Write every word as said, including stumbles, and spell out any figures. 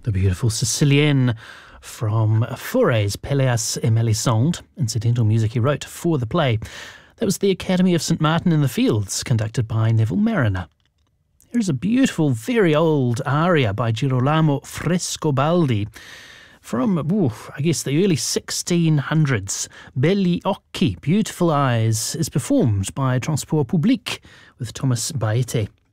The beautiful Sicilienne from Fauré's Pelléas et Mélisande, incidental music he wrote for the play. That was the Academy of Saint Martin in the Fields, conducted by Neville Marriner. Here's a beautiful, very old aria by Girolamo Frescobaldi from, ooh, I guess, the early sixteen hundreds. Belli Occhi, Beautiful Eyes, is performed by Transport Public with Thomas Baete.